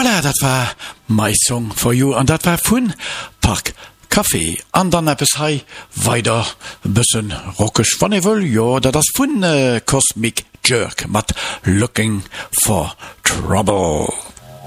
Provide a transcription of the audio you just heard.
Voilà, dat war my song for you, und dat war vun Park Kaffee. An dann etwas hei weiter bisschen rockisch von Evil, ja, da das vun Cosmic Jerk mat Looking for Trouble.